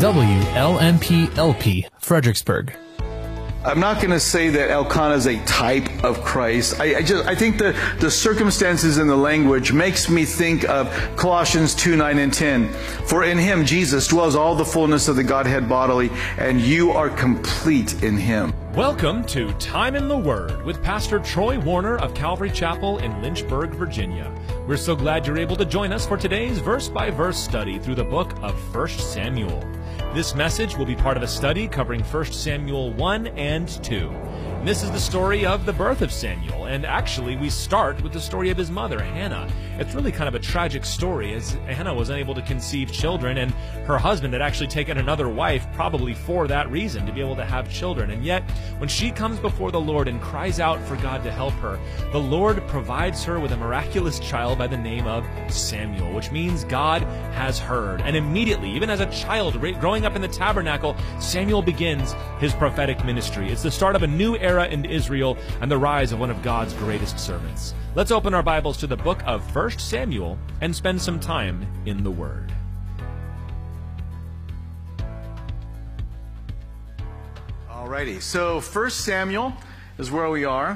WLMP-LP, Fredericksburg. I'm not going to say that Elkanah is a type of Christ. I think the circumstances in the language makes me think of Colossians 2:9 and 10. For in him, Jesus, dwells all the fullness of the Godhead bodily, and you are complete in him. Welcome to Time in the Word with Pastor Troy Warner of Calvary Chapel in Lynchburg, Virginia. We're so glad you're able to join us for today's verse-by-verse study through the book of 1 Samuel. This message will be part of a study covering 1 Samuel 1 and 2. And this is the story of the birth of Samuel, and actually we start with the story of his mother, Hannah. It's really kind of a tragic story, as Hannah was unable to conceive children, and her husband had actually taken another wife, probably for that reason, to be able to have children. And yet, when she comes before the Lord and cries out for God to help her, the Lord provides her with a miraculous child by the name of Samuel, which means God has heard. And immediately, even as a child growing up in the tabernacle, Samuel begins his prophetic ministry. It's the start of a new era in Israel and the rise of one of God's greatest servants. Let's open our Bibles to the book of 1 Samuel and spend some time in the Word. Alrighty, so 1 Samuel is where we are.